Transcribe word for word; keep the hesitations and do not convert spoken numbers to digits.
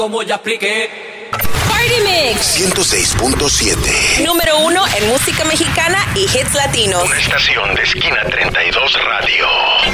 Como ya expliqué. Party Mix ciento seis punto siete. Número uno en música mexicana y hits latinos. Una estación de Esquina treinta y dos Radio.